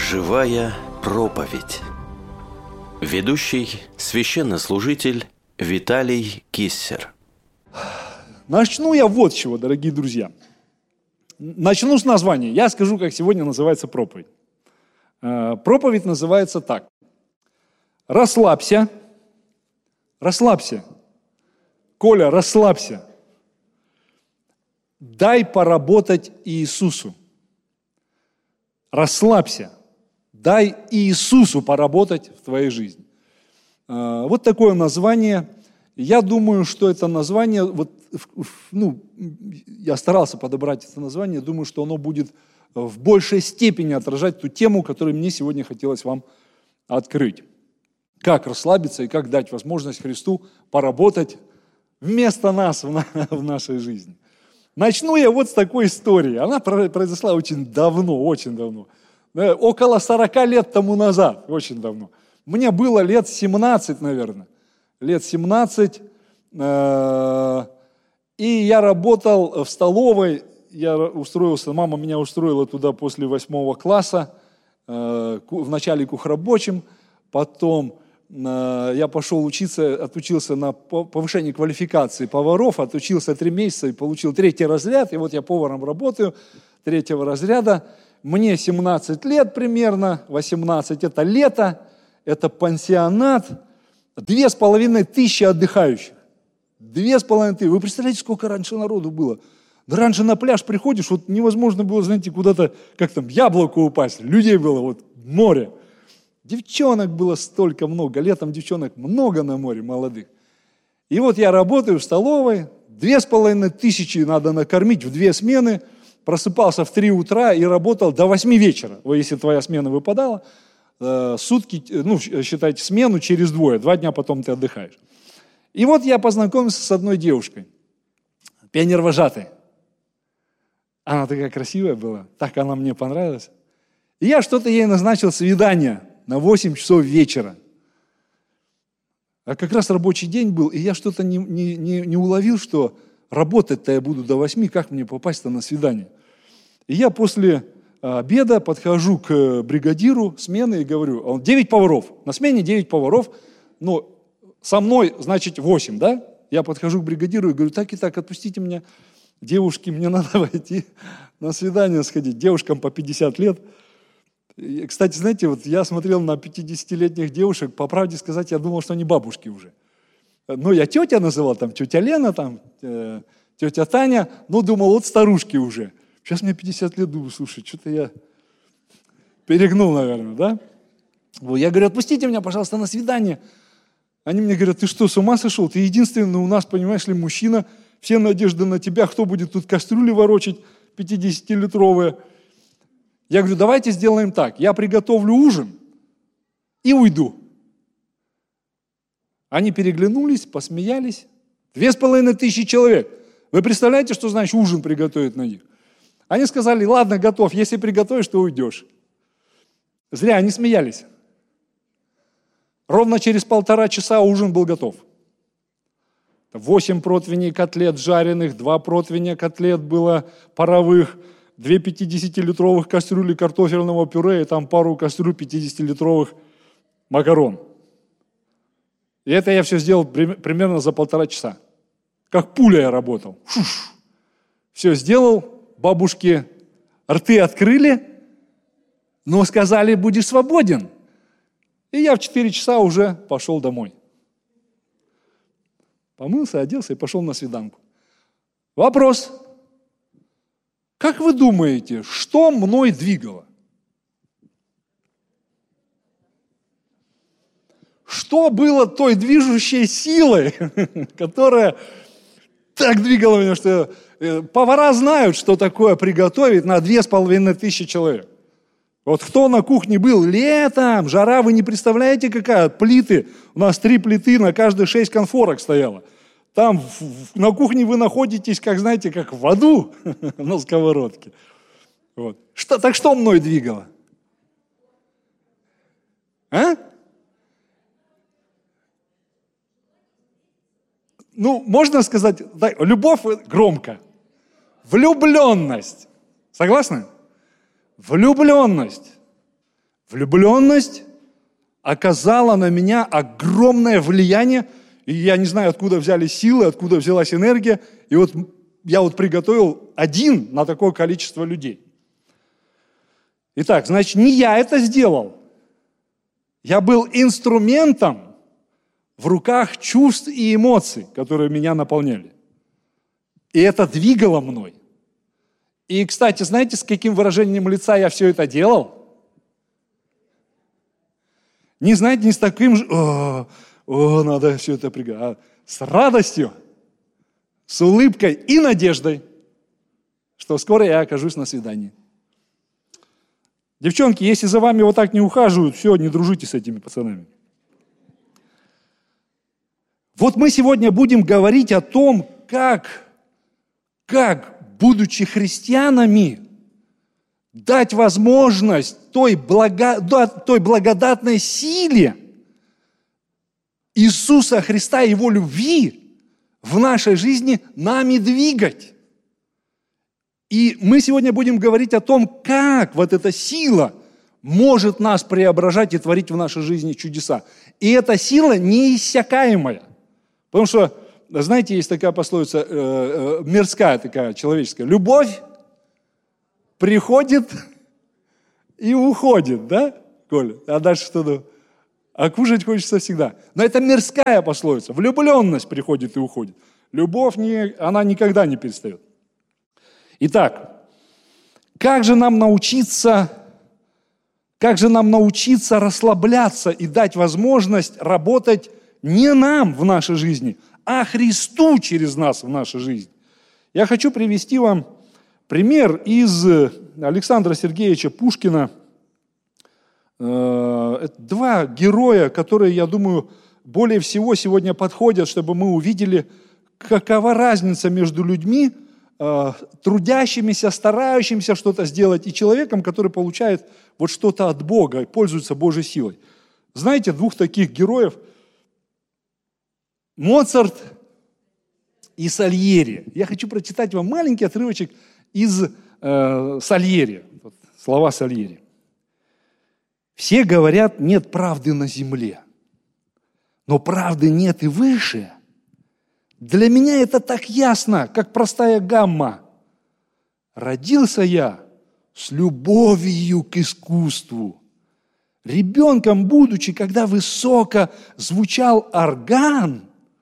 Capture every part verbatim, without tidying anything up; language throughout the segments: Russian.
Живая проповедь. Ведущий священнослужитель Виталий Киссер. Начну я вот с чего, дорогие друзья. Начну с названия. Я скажу, как сегодня называется проповедь. Проповедь называется так. Расслабься. Расслабься. Коля, расслабься. Дай поработать Иисусу. Расслабься. Дай Иисусу поработать в твоей жизни. Вот такое название. Я думаю, что это название, вот, ну, я старался подобрать это название, думаю, что оно будет в большей степени отражать ту тему, которую мне сегодня хотелось вам открыть. Как расслабиться и как дать возможность Христу поработать вместо нас в, на, в нашей жизни. Начну я вот с такой истории. Она произошла очень давно, очень давно. Около сорока лет тому назад, очень давно. Мне было лет семнадцать, наверное. Лет семнадцать. Э, и я работал в столовой. Я устроился, мама меня устроила туда после восьмого класса. Э, вначале кухрабочим. Потом э, я пошел учиться, отучился на повышение квалификации поваров. Отучился три месяца и получил третий разряд. И вот я поваром работаю третьего разряда. Мне семнадцать лет примерно, восемнадцать, это лето, это пансионат, две с половиной тысячи отдыхающих. Две с половиной тысячи. Вы представляете, сколько раньше народу было? Да раньше на пляж приходишь, вот невозможно было, знаете, куда-то, как там, яблоко упасть. Людей было вот море. Девчонок было столько много, летом девчонок много на море, молодых. И вот я работаю в столовой, две с половиной тысячи надо накормить в две смены. Просыпался в три утра и работал до восьми вечера. Если твоя смена выпадала, сутки, ну, считайте, смену через двое, два дня потом ты отдыхаешь. И вот я познакомился с одной девушкой, пионер-вожатой. Она такая красивая была, так она мне понравилась. И я что-то ей назначил свидание на восемь часов вечера. А как раз рабочий день был, и я что-то не, не, не, не уловил, что работать-то я буду до восьми, как мне попасть-то на свидание? И я после обеда подхожу к бригадиру смены и говорю, девять поваров, на смене девять поваров, но со мной, значит, восемь, да? Я подхожу к бригадиру и говорю, так и так, отпустите меня, девушки, мне надо пойти на свидание сходить, девушкам по пятьдесят лет. И, кстати, знаете, вот я смотрел на пятидесятилетних девушек, по правде сказать, я думал, что они бабушки уже. Ну, я тетя называл, там, тетя Лена, там, э, тетя Таня, ну, думал, вот старушки уже. Сейчас мне пятьдесят лет, думаю, слушай, что-то я перегнул, наверное, да? Вот, я говорю, отпустите меня, пожалуйста, на свидание. Они мне говорят, ты что, с ума сошел? Ты единственный у нас, понимаешь ли, мужчина, все надежды на тебя, кто будет тут кастрюли ворочать пятидесятилитровые? Я говорю, давайте сделаем так, я приготовлю ужин и уйду. Они переглянулись, посмеялись. Две с половиной тысячи человек. Вы представляете, что значит ужин приготовить на них? Они сказали, ладно, готов, если приготовишь, то уйдешь. Зря они смеялись. Ровно через полтора часа ужин был готов. Восемь противней котлет жареных, два противня котлет было паровых, две пятидесятилитровых кастрюли картофельного пюре и там пару кастрюль пятидесятилитровых макарон. И это я все сделал примерно за полтора часа. Как пуля я работал. Шуш. Все сделал, бабушки рты открыли, но сказали, будешь свободен. И я в четыре часа уже пошел домой. Помылся, оделся и пошел на свиданку. Вопрос. Как вы думаете, что мной двигало? Что было той движущей силой, которая так двигала меня, что повара знают, что такое приготовить на две с половиной тысячи человек. Вот кто на кухне был летом, жара, вы не представляете, какая, плиты, у нас три плиты, на каждой шесть конфорок стояло. Там на кухне вы находитесь, как знаете, как в аду на сковородке. Вот. Что, так что мной двигало? А? Ну, можно сказать, так, любовь громко. Влюбленность. Согласны? Влюбленность. Влюбленность оказала на меня огромное влияние, и я не знаю, откуда взялись силы, откуда взялась энергия, и вот я вот приготовил один на такое количество людей. Итак, значит, не я это сделал. Я был инструментом в руках чувств и эмоций, которые меня наполняли. И это двигало мной. И, кстати, знаете, с каким выражением лица я все это делал? Не, знаете, не с таким же, о, о надо все это приготовить, а с радостью, с улыбкой и надеждой, что скоро я окажусь на свидании. Девчонки, если за вами вот так не ухаживают, все, не дружите с этими пацанами. Вот мы сегодня будем говорить о том, как, как, будучи христианами, дать возможность той, благо, той благодатной силе Иисуса Христа, Его любви в нашей жизни нами двигать. И мы сегодня будем говорить о том, как вот эта сила может нас преображать и творить в нашей жизни чудеса. И эта сила неиссякаемая. Потому что, знаете, есть такая пословица, э, э, мирская такая, человеческая. Любовь приходит и уходит, да, Коля? А дальше что-то? А кушать хочется всегда. Но это мирская пословица. Влюбленность приходит и уходит. Любовь, не, она никогда не перестает. Итак, как же нам научиться, как же нам научиться расслабляться и дать возможность работать не нам в нашей жизни, а Христу через нас в нашей жизни? Я хочу привести вам пример из Александра Сергеевича Пушкина. Это два героя, которые, я думаю, более всего сегодня подходят, чтобы мы увидели, какова разница между людьми, трудящимися, старающимися что-то сделать, и человеком, который получает вот что-то от Бога и пользуется Божьей силой. Знаете, двух таких героев? Моцарт и Сальери. Я хочу прочитать вам маленький отрывочек из э, Сальери. Вот, слова Сальери. «Все говорят, нет правды на земле, но правды нет и выше. Для меня это так ясно, как простая гамма. Родился я с любовью к искусству. Ребенком будучи, когда высоко звучал орган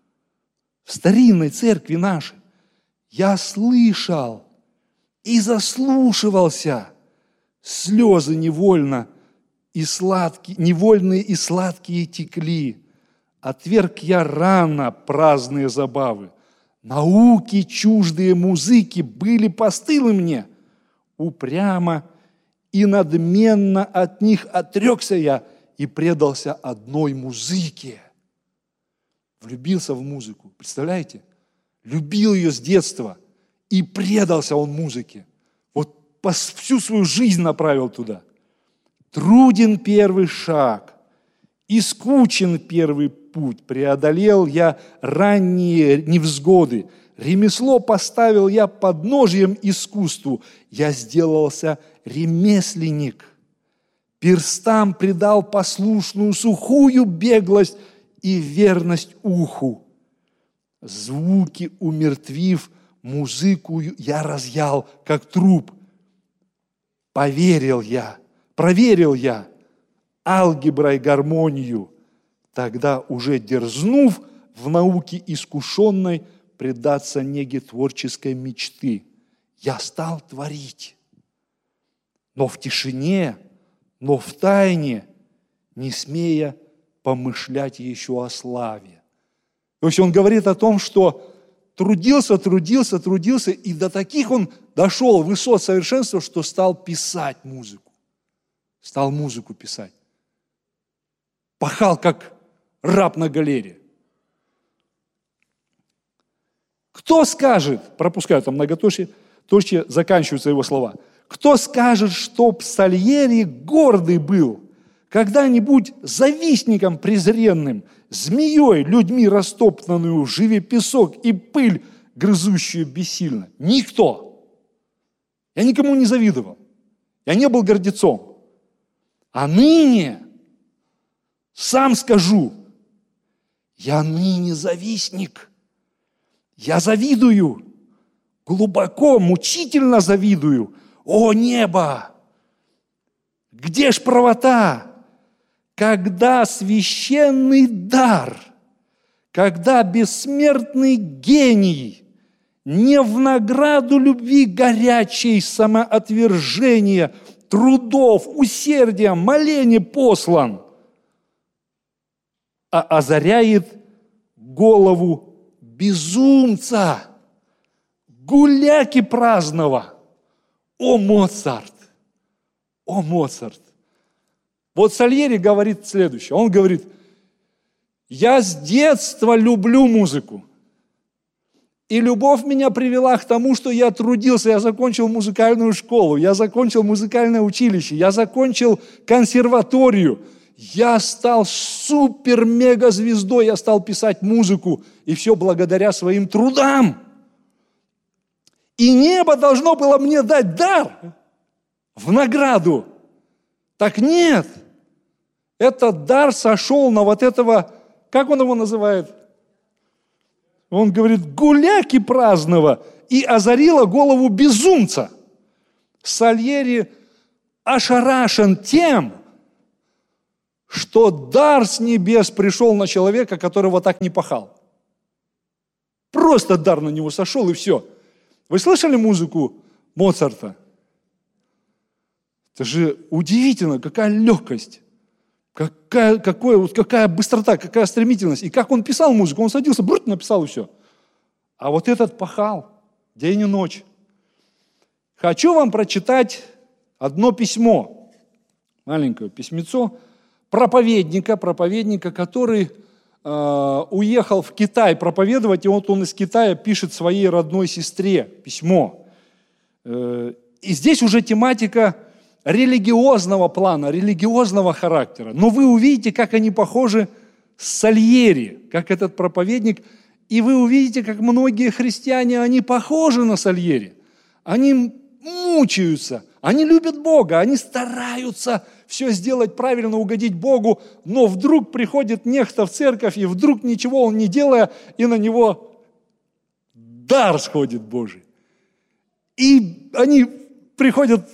в старинной церкви нашей, я слышал и заслушивался. Слезы невольно и сладкие, невольные и сладкие текли. Отверг я рано праздные забавы. Науки чуждые музыки были постылы мне. Упрямо и надменно от них отрекся я и предался одной музыке». Влюбился в музыку, представляете? Любил ее с детства и предался он музыке. Вот всю свою жизнь направил туда. Труден первый шаг, и скучен первый путь. Преодолел я ранние невзгоды. Ремесло поставил я подножием искусству. Я сделался ремесленник. Перстам придал послушную сухую беглость и верность уху. Звуки умертвив, музыку я разъял, как труп. Поверил я, проверил я алгеброй гармонию, тогда уже дерзнув в науке искушенной предаться неге творческой мечты, я стал творить. Но в тишине, но в тайне, не смея помышлять еще о славе. То есть он говорит о том, что трудился, трудился, трудился, и до таких он дошел высот совершенства, что стал писать музыку. Стал музыку писать. Пахал, как раб на галере. Кто скажет, пропускаю там многоточие, точки заканчиваются его слова, кто скажет, чтоб Сальери гордый был, когда-нибудь завистником презренным, змеей людьми растоптанную, живи песок и пыль, грызущую бессильно? Никто. Я никому не завидовал. Я не был гордецом. А ныне, сам скажу, я ныне завистник. Я завидую, глубоко, мучительно завидую. О небо! Где ж правота? Когда священный дар, когда бессмертный гений не в награду любви горячей самоотвержения, трудов, усердия, моления послан, а озаряет голову безумца, гуляки праздного. О, Моцарт! О, Моцарт! Вот Сальери говорит следующее. Он говорит, я с детства люблю музыку. И любовь меня привела к тому, что я трудился, я закончил музыкальную школу, я закончил музыкальное училище, я закончил консерваторию. Я стал супер-мега-звездой, я стал писать музыку, и все благодаря своим трудам. И небо должно было мне дать дар в награду. Так нет, этот дар сошел на вот этого, как он его называет? Он говорит, гуляки праздного, и озарила голову безумца. Сальери ошарашен тем, что дар с небес пришел на человека, которого так не пахал. Просто дар на него сошел, и все. Вы слышали музыку Моцарта? Это же удивительно, какая легкость, какая, какое, вот какая быстрота, какая стремительность. И как он писал музыку, он садился, брут, написал и все. А вот этот пахал день и ночь. Хочу вам прочитать одно письмо, маленькое письмецо, проповедника, проповедника, который э, уехал в Китай проповедовать, и вот он из Китая пишет своей родной сестре письмо. Э, и здесь уже тематика религиозного плана, религиозного характера. Но вы увидите, как они похожи с Сальери, как этот проповедник, и вы увидите, как многие христиане, они похожи на Сальери. Они мучаются, они любят Бога, они стараются все сделать правильно, угодить Богу, но вдруг приходит нехто в церковь, и вдруг ничего он не делая, и на него дар сходит Божий. И они приходят,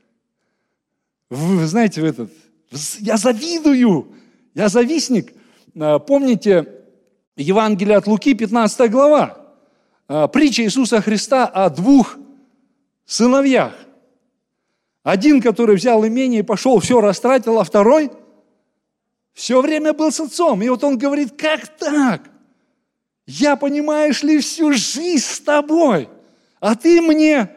вы знаете, в этот, я завидую, я завистник. Помните Евангелие от Луки, пятнадцатая глава, притча Иисуса Христа о двух сыновьях. Один, который взял имение и пошел, все растратил, а второй все время был с отцом. И вот он говорит, как так? Я, понимаешь ли, всю жизнь с тобой, а ты мне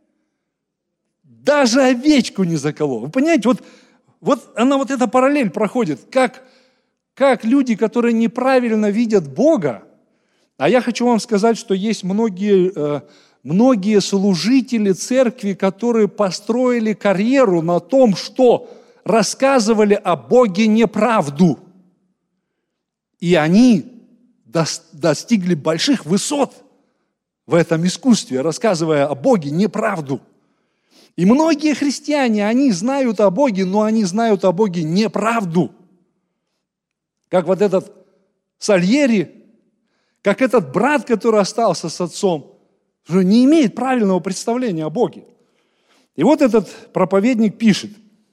даже овечку не заколол. Вы понимаете, вот, вот она вот эта параллель проходит, как, как люди, которые неправильно видят Бога, а я хочу вам сказать, что есть многие... Э, Многие служители церкви, которые построили карьеру на том, что рассказывали о Боге неправду. И они достигли больших высот в этом искусстве, рассказывая о Боге неправду. И многие христиане, они знают о Боге, но они знают о Боге неправду. Как вот этот Сальери, как этот брат, который остался с отцом, уже не имеет правильного представления о Боге. И вот этот проповедник пишет.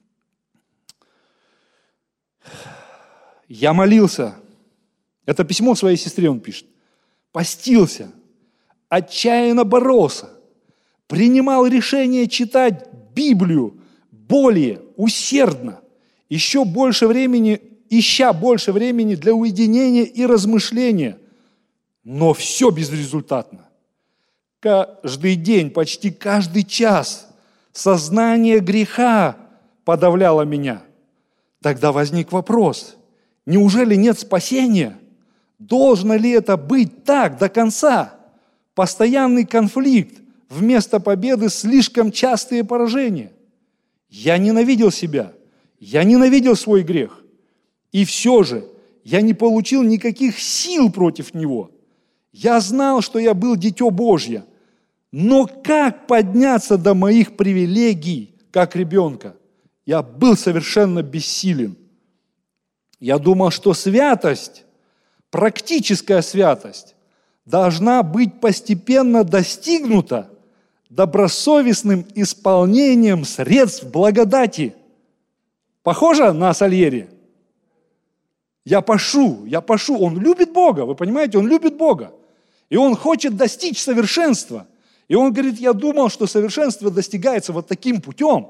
Я молился. Это письмо своей сестре он пишет. Постился, отчаянно боролся, принимал решение читать Библию более усердно, еще больше времени, ища больше времени для уединения и размышления. Но все безрезультатно. Каждый день, почти каждый час сознание греха подавляло меня. Тогда возник вопрос, неужели нет спасения? Должно ли это быть так до конца? Постоянный конфликт, вместо победы слишком частые поражения. Я ненавидел себя, я ненавидел свой грех. И все же я не получил никаких сил против него. Я знал, что я был дитё Божье. Но как подняться до моих привилегий, как ребенка? я был совершенно бессилен. Я думал, что святость, практическая святость, должна быть постепенно достигнута добросовестным исполнением средств благодати. Похоже на Сальери? Я пашу, я пашу. Он любит Бога, вы понимаете? Он любит Бога. И он хочет достичь совершенства. И он говорит, я думал, что совершенство достигается вот таким путем.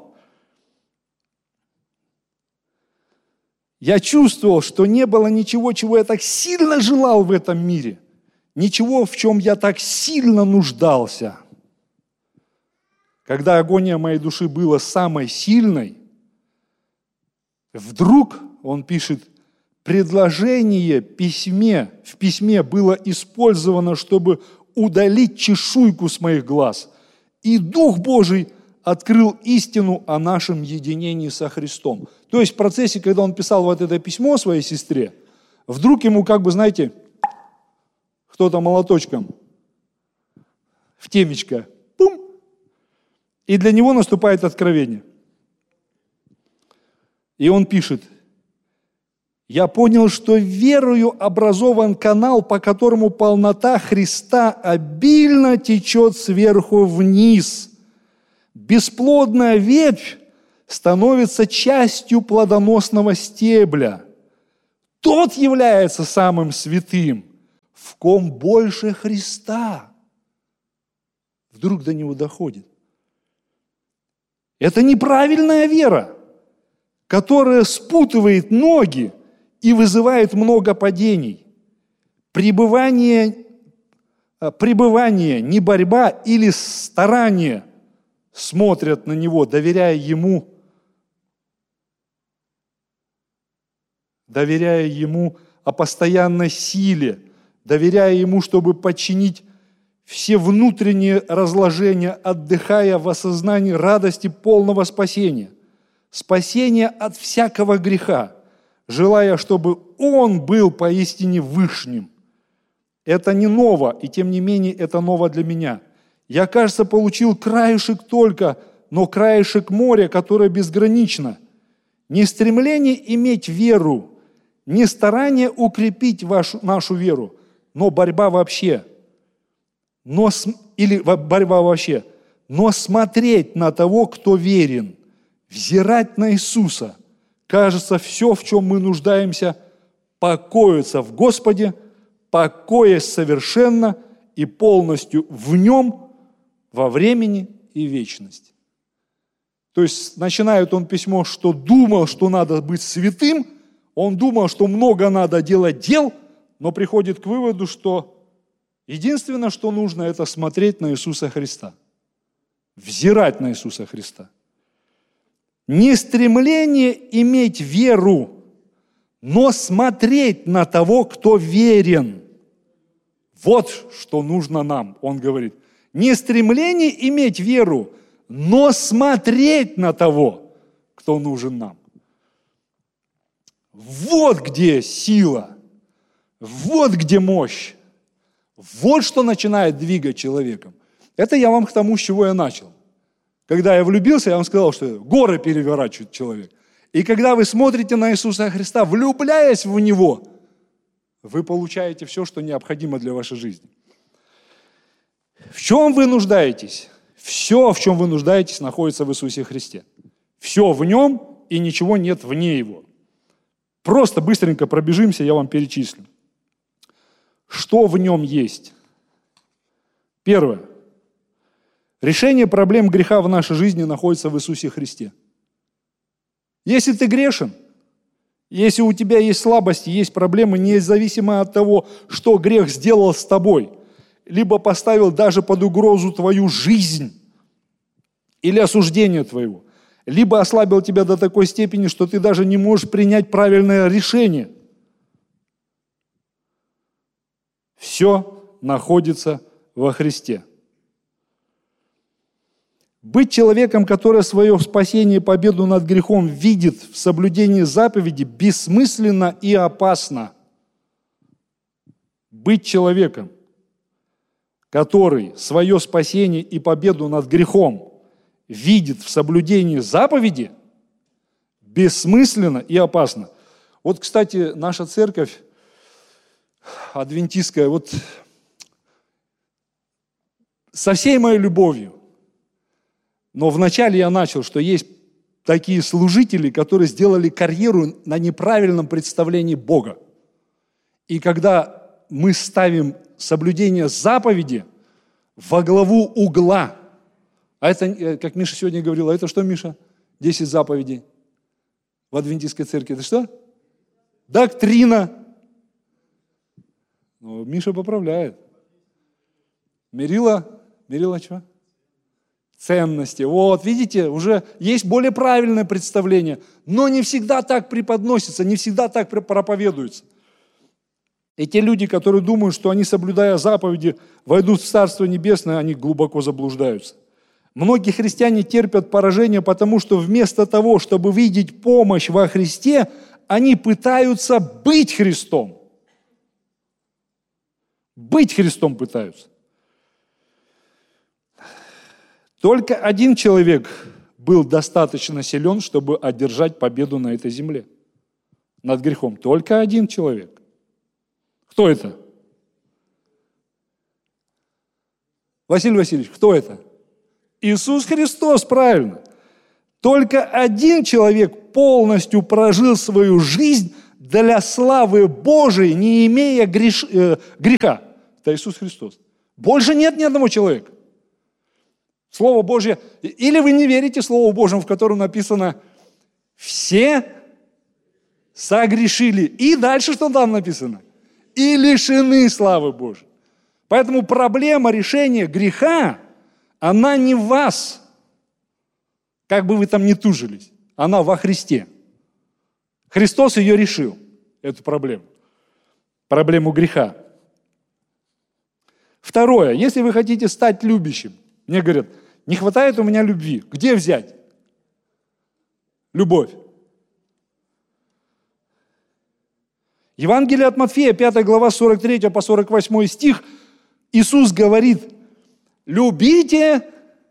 Я чувствовал, что не было ничего, чего я так сильно желал в этом мире. Ничего, в чем я так сильно нуждался. Когда агония моей души была самой сильной, вдруг, он пишет, предложение письме, в письме было использовано, чтобы удалить чешуйку с моих глаз. И Дух Божий открыл истину о нашем единении со Христом. То есть в процессе, когда он писал вот это письмо своей сестре, вдруг ему как бы, знаете, кто-то молоточком в темечко, пум, и для него наступает откровение. И он пишет, я понял, что верою образован канал, по которому полнота Христа обильно течет сверху вниз. Бесплодная ветвь становится частью плодоносного стебля. Тот является самым святым, в ком больше Христа. Вдруг до него доходит. Это неправильная вера, которая спутывает ноги и вызывает много падений. Пребывание, пребывание, не борьба или старание смотрят на него, доверяя ему, доверяя ему о постоянной силе, доверяя ему, чтобы подчинить все внутренние разложения, отдыхая в осознании радости полного спасения, спасения от всякого греха, желая, чтобы он был поистине вышним. Это не ново, и тем не менее это ново для меня. Я, кажется, получил краешек только, но краешек моря, которое безгранично. Не стремление иметь веру, не старание укрепить вашу, нашу веру, но борьба вообще. Но, или борьба вообще. Но смотреть на того, кто верен, взирать на Иисуса. Кажется, все, в чем мы нуждаемся, покоится в Господе, покоясь совершенно и полностью в Нем во времени и вечности. То есть начинает он письмо, что думал, что надо быть святым, он думал, что много надо делать дел, но приходит к выводу, что единственное, что нужно, это смотреть на Иисуса Христа, взирать на Иисуса Христа. Не стремление иметь веру, но смотреть на того, кто верен. Вот что нужно нам, он говорит. Не стремление иметь веру, но смотреть на того, кто нужен нам. Вот где сила, вот где мощь, вот что начинает двигать человеком. Это я вам к тому, с чего я начал. Когда я влюбился, я вам сказал, что горы переворачивает человек. И когда вы смотрите на Иисуса Христа, влюбляясь в Него, вы получаете все, что необходимо для вашей жизни. В чем вы нуждаетесь? Все, в чем вы нуждаетесь, находится в Иисусе Христе. Все в Нем, и ничего нет вне Его. Просто быстренько пробежимся, я вам перечислю. Что в Нем есть? Первое. Решение проблем греха в нашей жизни находится в Иисусе Христе. Если ты грешен, если у тебя есть слабости, есть проблемы, независимо от того, что грех сделал с тобой, либо поставил даже под угрозу твою жизнь или осуждение твоего, либо ослабил тебя до такой степени, что ты даже не можешь принять правильное решение. Все находится во Христе. Быть человеком, который свое спасение и победу над грехом видит в соблюдении заповеди, бессмысленно и опасно. Быть человеком, который свое спасение и победу над грехом видит в соблюдении заповеди, бессмысленно и опасно. Вот, кстати, наша церковь адвентистская, вот со всей моей любовью, но вначале я начал, что есть такие служители, которые сделали карьеру на неправильном представлении Бога. И когда мы ставим соблюдение заповеди во главу угла, а это, как Миша сегодня говорил, а это что, Миша? Десять заповедей в адвентистской церкви. Это что? Доктрина. Ну, Миша поправляет. Мерила, мерила что? Ценности. Вот, видите, уже есть более правильное представление, но не всегда так преподносится, не всегда так проповедуется. И те люди, которые думают, что они, соблюдая заповеди, войдут в Царство Небесное, они глубоко заблуждаются. Многие христиане терпят поражение, потому что вместо того, чтобы видеть помощь во Христе, они пытаются быть Христом. Быть Христом пытаются. Только один человек был достаточно силен, чтобы одержать победу на этой земле. Над грехом. Только один человек. Кто это? Василий Васильевич, кто это? Иисус Христос, правильно. Только один человек полностью прожил свою жизнь для славы Божией, не имея греш, э, греха. Это Иисус Христос. Больше нет ни одного человека. Слово Божье. Или вы не верите Слову Божьему, в котором написано «все согрешили». И дальше что там написано? И лишены славы Божьей. Поэтому проблема решения греха, она не в вас, как бы вы там ни тужились, она во Христе. Христос ее решил, эту проблему, проблему греха. Второе, если вы хотите стать любящим, мне говорят, не хватает у меня любви, где взять? Любовь. Евангелие от Матфея, пятая глава, сорок третий по сорок восьмой стих, Иисус говорит, любите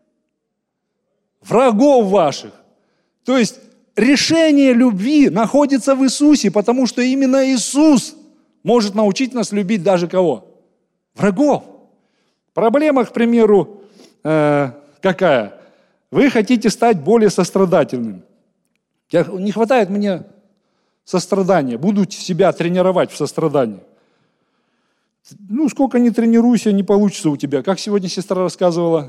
врагов ваших. То есть решение любви находится в Иисусе, потому что именно Иисус может научить нас любить даже кого? Врагов. Проблема, к примеру, э, какая? Вы хотите стать более сострадательным. Не хватает мне сострадания. Буду себя тренировать в сострадании. Ну, сколько ни тренируйся, не получится у тебя. Как сегодня сестра рассказывала,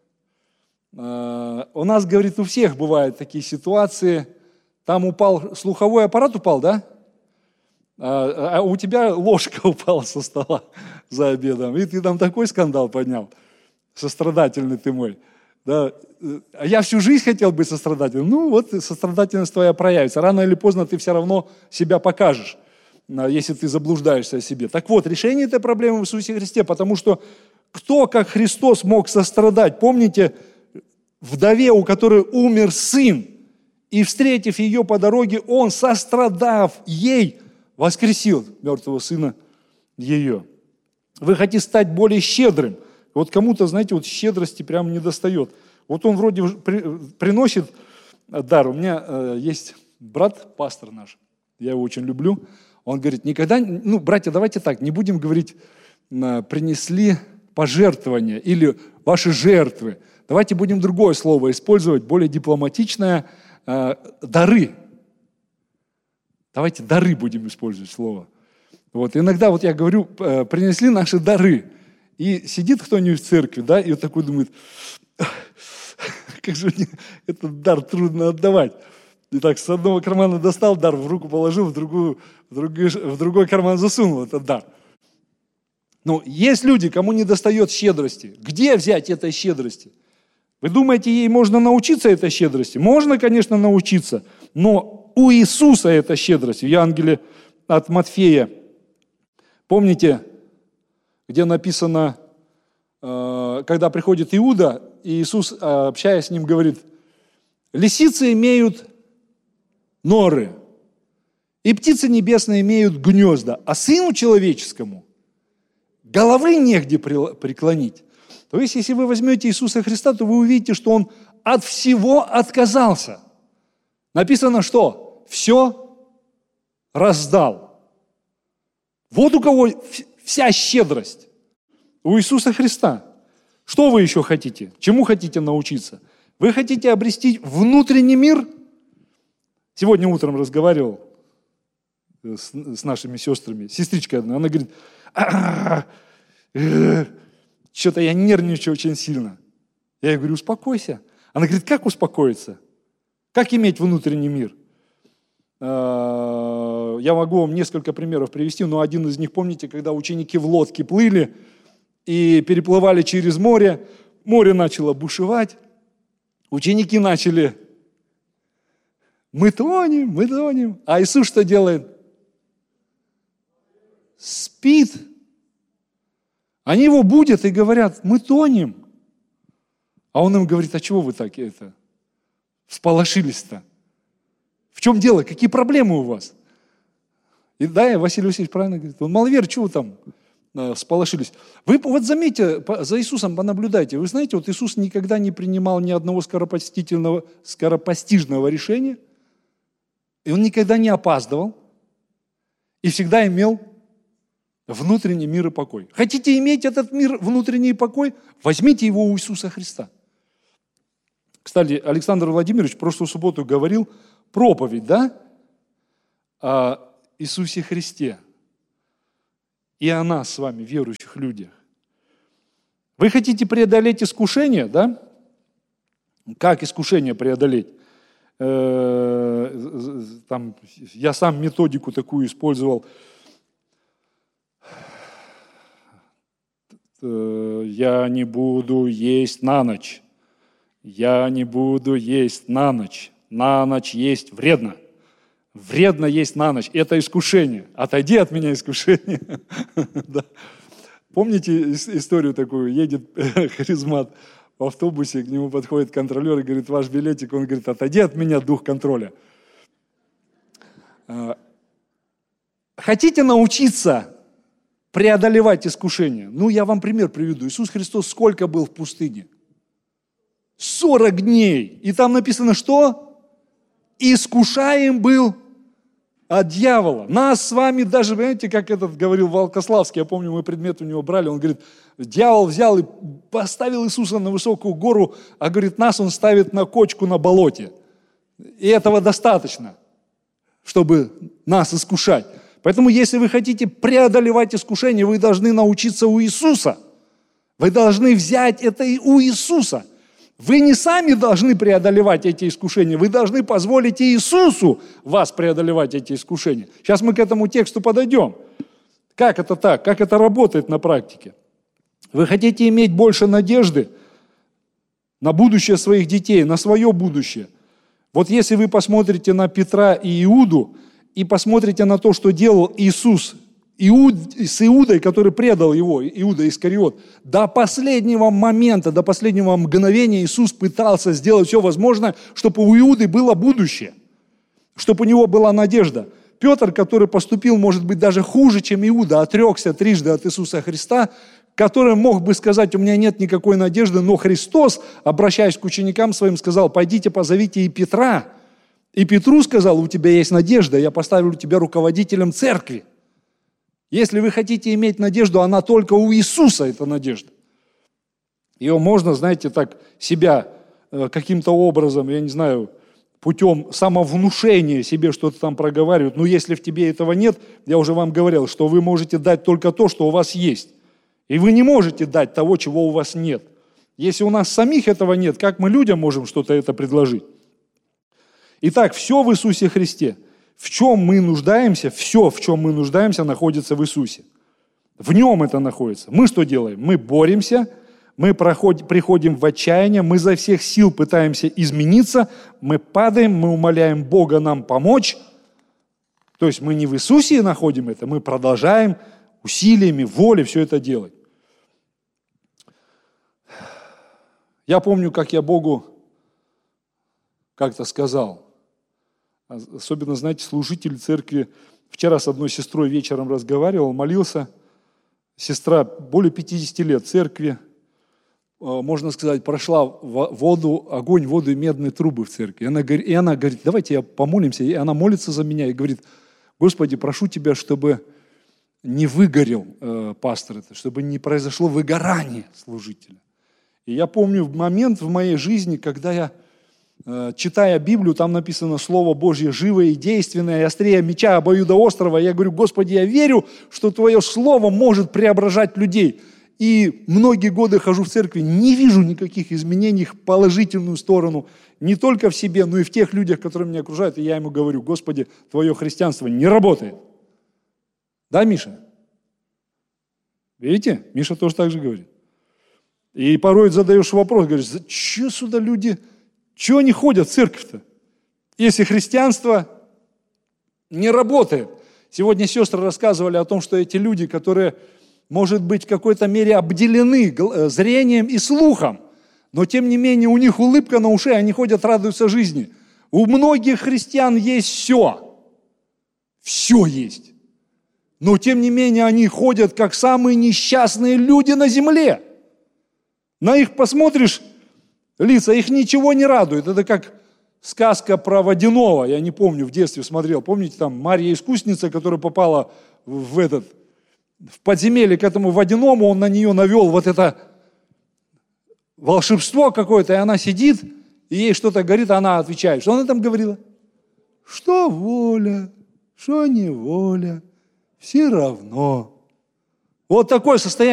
э, у нас, говорит, у всех бывают такие ситуации. Там упал, слуховой аппарат упал, да? А, а у тебя ложка упала со стола за обедом. И ты там такой скандал поднял. Сострадательный ты мой. Да. А я всю жизнь хотел быть сострадательным. Ну, вот сострадательность твоя проявится. Рано или поздно ты все равно себя покажешь, если ты заблуждаешься о себе. Так вот, решение этой проблемы в Иисусе Христе, потому что кто, как Христос, мог сострадать? Помните, вдове, у которой умер сын, и, встретив ее по дороге, он, сострадав ей, воскресил мертвого сына ее. Вы хотите стать более щедрым. Вот кому-то, знаете, вот щедрости прямо не достает. Вот он вроде при, приносит дар. У меня э, есть брат, пастор наш, я его очень люблю. Он говорит, никогда, ну, братья, давайте так, не будем говорить, э, принесли пожертвования или ваши жертвы. Давайте будем другое слово использовать, более дипломатичное, э, дары. Давайте дары будем использовать слово. Вот, иногда вот я говорю, э, принесли наши дары. И сидит кто-нибудь в церкви, да, и вот такой думает, как же мне этот дар трудно отдавать. И так с одного кармана достал дар, в руку положил, в, другую, в, другой, в другой карман засунул этот дар. Но есть люди, кому не достает щедрости. Где взять этой щедрости? Вы думаете, ей можно научиться этой щедрости? Можно, конечно, научиться, но у Иисуса эта щедрость. В Евангелии от Матфея, помните, где написано, когда приходит Иуда, и Иисус, общаясь с ним, говорит, лисицы имеют норы, и птицы небесные имеют гнезда, а сыну человеческому головы негде преклонить. То есть, если вы возьмете Иисуса Христа, то вы увидите, что Он от всего отказался. Написано, что все раздал. Вот у кого вся щедрость. У Иисуса Христа. Что вы еще хотите? Чему хотите научиться? Вы хотите обрести внутренний мир? Сегодня утром разговаривал с, с нашими сестрами. Сестричка одна, она говорит, что-то я нервничаю очень сильно. Я ей говорю, успокойся. Она говорит, как успокоиться? Как иметь внутренний мир? Я могу вам несколько примеров привести, но один из них, помните, когда ученики в лодке плыли и переплывали через море, море начало бушевать, ученики начали, мы тонем, мы тонем. А Иисус что делает? Спит. Они его будят и говорят, мы тонем. А он им говорит, а чего вы так это всполошились-то? В чем дело? Какие проблемы у вас? И да, Василий Васильевич правильно говорит, он маловер, чего вы там э, всполошились? Вы вот заметьте, по, за Иисусом понаблюдайте. Вы знаете, вот Иисус никогда не принимал ни одного скоропостижного, скоропостижного решения, и он никогда не опаздывал, и всегда имел внутренний мир и покой. Хотите иметь этот мир, внутренний покой? Возьмите его у Иисуса Христа. Кстати, Александр Владимирович в прошлую субботу говорил проповедь, да, о Иисусе Христе и о нас с вами, верующих людях. Вы хотите преодолеть искушение, да? Как искушение преодолеть? Там, я сам методику такую использовал. Я не буду есть на ночь. Я не буду есть на ночь. На ночь есть вредно. Вредно есть на ночь. Это искушение. Отойди от меня, искушение. Да. Помните историю такую? Едет харизмат в автобусе, к нему подходит контролер и говорит, ваш билетик. Он говорит, отойди от меня, дух контроля. Хотите научиться преодолевать искушения? Ну, я вам пример приведу. Иисус Христос сколько был в пустыне? сорок дней. И там написано, что? Искушаем был от дьявола. Нас с вами даже, понимаете, как этот говорил Волкославский, я помню, мы предмет у него брали, он говорит, дьявол взял и поставил Иисуса на высокую гору, а говорит, нас он ставит на кочку на болоте. И этого достаточно, чтобы нас искушать. Поэтому, если вы хотите преодолевать искушение, вы должны научиться у Иисуса. Вы должны взять это и у Иисуса. Вы не сами должны преодолевать эти искушения, вы должны позволить Иисусу вас преодолевать эти искушения. Сейчас мы к этому тексту подойдем. Как это так? Как это работает на практике? Вы хотите иметь больше надежды на будущее своих детей, на свое будущее? Вот если вы посмотрите на Петра и Иуду, и посмотрите на то, что делал Иисус Иуд, с Иудой, который предал его, Иуда Искариот, до последнего момента, до последнего мгновения Иисус пытался сделать все возможное, чтобы у Иуды было будущее, чтобы у него была надежда. Петр, который поступил, может быть, даже хуже, чем Иуда, отрекся трижды от Иисуса Христа, который мог бы сказать, у меня нет никакой надежды, но Христос, обращаясь к ученикам своим, сказал, пойдите позовите и Петра. И Петру сказал, у тебя есть надежда, я поставлю тебя руководителем церкви. Если вы хотите иметь надежду, она только у Иисуса, эта надежда. Ее можно, знаете, так себя каким-то образом, я не знаю, путем самовнушения себе что-то там проговаривать. Но если в тебе этого нет, я уже вам говорил, что вы можете дать только то, что у вас есть. И вы не можете дать того, чего у вас нет. Если у нас самих этого нет, как мы людям можем что-то это предложить? Итак, все в Иисусе Христе. В чем мы нуждаемся, все, в чем мы нуждаемся, находится в Иисусе. В Нем это находится. Мы что делаем? Мы боремся, мы проходим, приходим в отчаяние, мы за всех сил пытаемся измениться, мы падаем, мы умоляем Бога нам помочь. То есть мы не в Иисусе находим это, мы продолжаем усилиями, волей все это делать. Я помню, как я Богу как-то сказал, особенно, знаете, служитель церкви, вчера с одной сестрой вечером разговаривал, молился, сестра более пятидесяти лет в церкви, можно сказать, прошла воду, огонь, воду и медные трубы в церкви. И она, и она говорит, давайте я помолимся. И она молится за меня и говорит, Господи, прошу Тебя, чтобы не выгорел э, пастор это, чтобы не произошло выгорание служителя. И я помню момент в моей жизни, когда я, э, читая Библию, там написано Слово Божье живое и действенное, и острее меча обоюдоострого. Я говорю, Господи, я верю, что Твое Слово может преображать людей. И многие годы хожу в церкви, не вижу никаких изменений в положительную сторону, не только в себе, но и в тех людях, которые меня окружают. И я ему говорю, Господи, Твое христианство не работает. Да, Миша? Видите? Миша тоже так же говорит. И порой задаешь вопрос, говоришь, что сюда люди, чего они ходят в церковь-то, если христианство не работает? Сегодня сестры рассказывали о том, что эти люди, которые, может быть, в какой-то мере обделены зрением и слухом, но тем не менее у них улыбка на уше, они ходят, радуются жизни. У многих христиан есть все. Все есть. Но тем не менее они ходят как самые несчастные люди на земле. На их посмотришь лица, их ничего не радует. Это как сказка про водяного, я не помню, в детстве смотрел. Помните, там Марья Искусница, которая попала в этот, в подземелье к этому водяному, он на нее навел вот это волшебство какое-то, и она сидит, и ей что-то говорит, а она отвечает. Что она там говорила? Что воля, что неволя, все равно. Вот такое состояние.